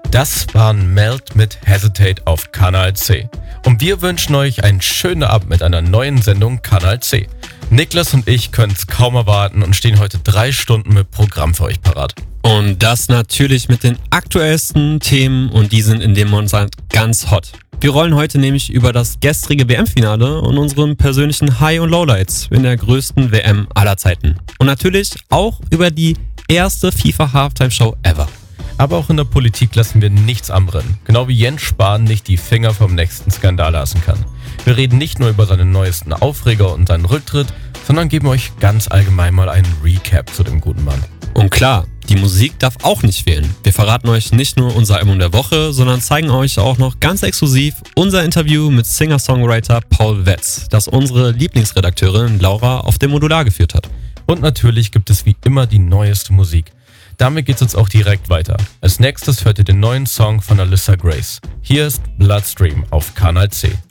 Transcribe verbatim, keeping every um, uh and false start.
Das waren Melt mit Hesitate auf Kanal C. Und wir wünschen euch einen schönen Abend mit einer neuen Sendung Kanal C. Niklas und ich können es kaum erwarten und stehen heute drei Stunden mit Programm für euch parat. Und das natürlich mit den aktuellsten Themen und die sind in dem Monat ganz hot. Wir rollen heute nämlich über das gestrige W M-Finale und unseren persönlichen High- und Lowlights in der größten W M aller Zeiten. Und natürlich auch über die erste FIFA-Halftime-Show ever. Aber auch in der Politik lassen wir nichts anbrennen. Genau wie Jens Spahn nicht die Finger vom nächsten Skandal lassen kann. Wir reden nicht nur über seine neuesten Aufreger und seinen Rücktritt, sondern geben euch ganz allgemein mal einen Recap zu dem guten Mann. Und klar, die Musik darf auch nicht fehlen. Wir verraten euch nicht nur unser Album der Woche, sondern zeigen euch auch noch ganz exklusiv unser Interview mit Singer-Songwriter Paul Wetz, das unsere Lieblingsredakteurin Laura auf dem Modular geführt hat. Und natürlich gibt es wie immer die neueste Musik. Damit geht's jetzt auch direkt weiter. Als nächstes hört ihr den neuen Song von Alyssa Grace. Hier ist Bloodstream auf Kanal C.